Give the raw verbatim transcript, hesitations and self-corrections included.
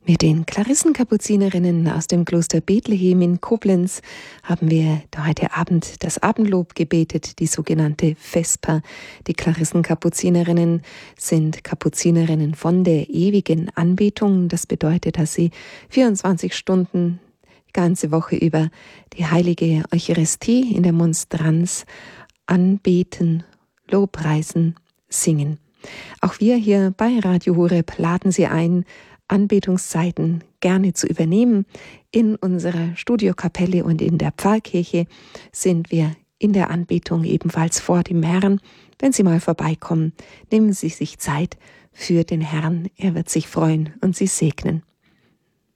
Mit den Klarissenkapuzinerinnen aus dem Kloster Bethlehem in Koblenz haben wir heute Abend das Abendlob gebetet, die sogenannte Vesper. Die Klarissenkapuzinerinnen sind Kapuzinerinnen von der ewigen Anbetung. Das bedeutet, dass sie vierundzwanzig Stunden die ganze Woche über die heilige Eucharistie in der Monstranz anbeten, Lobpreisen, singen. Auch wir hier bei Radio Horeb laden Sie ein, Anbetungszeiten gerne zu übernehmen. In unserer Studiokapelle und in der Pfarrkirche sind wir in der Anbetung ebenfalls vor dem Herrn. Wenn Sie mal vorbeikommen, nehmen Sie sich Zeit für den Herrn. Er wird sich freuen und Sie segnen.